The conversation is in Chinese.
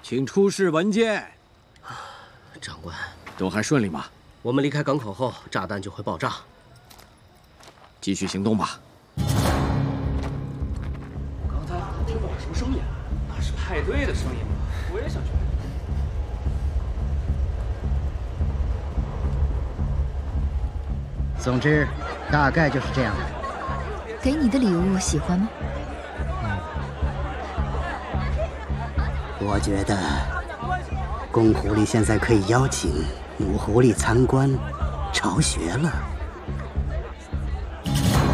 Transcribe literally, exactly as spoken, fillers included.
请出示文件。 长官， 都还顺利吗？ 我们离开港口后，炸弹就会爆炸。 继续行动吧。 刚才听到了什么声音？那是派对的声音吗？我也想去。 总之，大概就是这样的。 给你的礼物喜欢吗？ 嗯，我觉得公狐狸现在可以邀请母狐狸参观巢穴了。